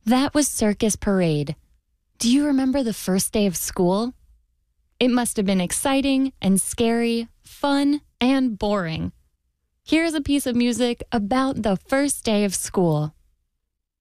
That was Circus Parade. Do you remember the first day of school? It must have been exciting and scary, fun and boring. Here's a piece of music about the first day of school.